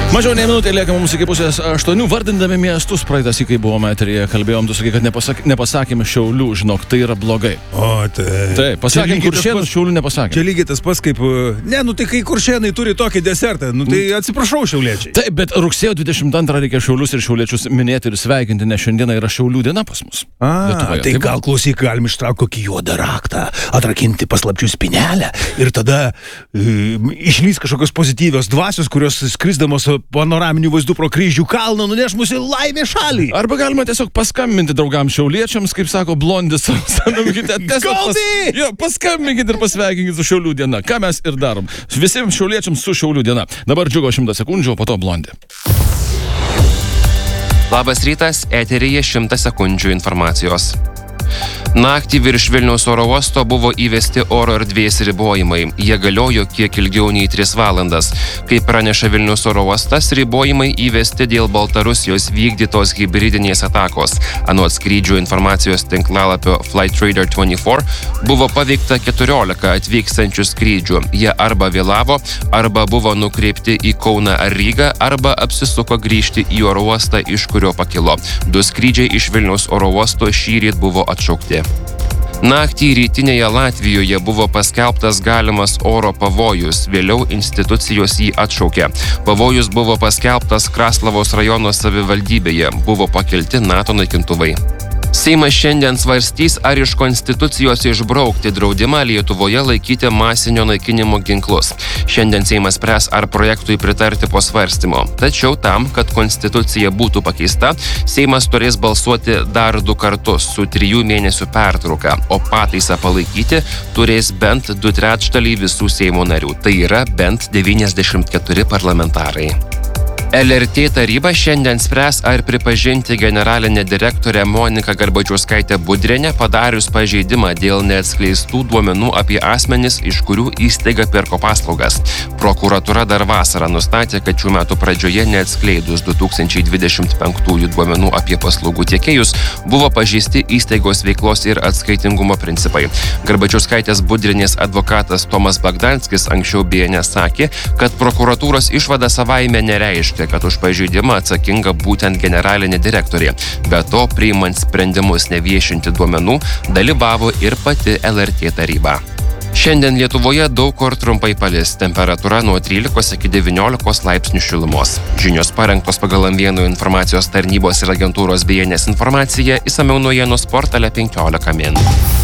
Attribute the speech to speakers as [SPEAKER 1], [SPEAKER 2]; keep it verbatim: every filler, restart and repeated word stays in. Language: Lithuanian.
[SPEAKER 1] Mažiau nei minutė lieka mums iki pusės aštuonių. Vardindami miestus praeitas, kai buvome eteryje, kalbėjom, tu sakai, kad nepasak, nepasakėme Šiaulių, žinok, tai yra blogai.
[SPEAKER 2] O, tai...
[SPEAKER 1] Taip, pasakėm Kuršėnus, Šiaulių nepasakėm.
[SPEAKER 2] Čia lygiai tas pats kaip... Ne, nu tai kai Kuršėnai turi tokį desertą, nu tai atsiprašau šiauliečiai.
[SPEAKER 1] Taip, bet rugsėjo dvidešimt antrą reikia Šiaulius ir šiauliečius minėti ir sveikinti, nes šiandieną yra Šiaulių diena pas mus.
[SPEAKER 2] A,
[SPEAKER 1] Lietuvoje.
[SPEAKER 2] tai
[SPEAKER 1] Taip,
[SPEAKER 2] gal klausyk, galim ištraukti kokį juodą raktą, atrakinti paslapčių spinelę ir tada e, išlys kažkokios pozityvios dvasios, kurios skrisdamos panoraminių vaizdų pro kryžių kalną nuneš mus į laimę šalį.
[SPEAKER 1] Arba galima tiesiog paskambinti draugams šiauliečiams, kaip sako Blondis. Pas, jo, paskambinkit ir pasveikinkit su Šiaulių diena. Ką mes ir darom. Visiems šiauliečiams su Šiaulių diena. Dabar Džiugo šimtas sekundžių, o po to Blondi.
[SPEAKER 3] Labas rytas, eteryje šimtas sekundžių informacijos. Naktį virš Vilniaus oro uosto buvo įvesti oro erdvės ribojimai. Jie galiojo kiek ilgiau nei tris valandas. Kaip praneša Vilniaus oro uostas, ribojimai įvesti dėl Baltarusijos vykdytos hibridinės atakos. Anot skrydžių informacijos tinklalapio Flightradar dvidešimt keturi buvo paveikta keturiolika atvykstančių skrydžių. Jie arba vėlavo, arba buvo nukreipti į Kauną ar Rygą, arba apsisuko grįžti į oro uostą, iš kurio pakilo. Du skrydžiai iš Vilniaus oro uosto šįryt buvo atšaukti. Naktį rytinėje Latvijoje buvo paskelbtas galimas oro pavojus, vėliau institucijos jį atšaukė. Pavojus buvo paskelbtas Kraslavos rajono savivaldybėje, buvo pakelti NATO naikintuvai. Seimas šiandien svarstys, ar iš konstitucijos išbraukti draudimą Lietuvoje laikyti masinio naikinimo ginklus. Šiandien Seimas spręs, ar projektui pritarti po svarstymo. Tačiau tam, kad konstitucija būtų pakeista, Seimas turės balsuoti dar du kartus su trijų mėnesių pertrauka, o pataisą palaikyti turės bent du trečdaliai visų Seimo narių. Tai yra bent devyniasdešimt keturi parlamentarai. L R T taryba šiandien spręs, ar pripažinti generalinę direktorę Moniką Garbačiauskaitę Budrienę padarius pažeidimą dėl neatskleistų duomenų apie asmenis, iš kurių įstaiga pirko paslaugas. Prokuratūra dar vasarą nustatė, kad šių metų pradžioje neatskleidus du tūkstančiai dvidešimt penktųjų duomenų apie paslaugų tiekėjus buvo pažeisti įstaigos veiklos ir atskaitingumo principai. Garbačiauskaitės Budrienės advokatas Tomas Bagdanskis anksčiau B N S sakė, kad prokuratūros išvada savaime nereiškia, kad už pažeidimą atsakinga būtent generalinė direktorė. Be to, priimant sprendimus neviešinti duomenų, dalyvavo ir pati L R T taryba. Šiandien Lietuvoje daug kur trumpai palis, temperatūra nuo trylikos iki devyniolikos laipsnių šilumos. Žinios parengtos pagal M vienas informacijos tarnybos ir agentūros B N S informaciją, išsamiau naujienų portale penkiolika min.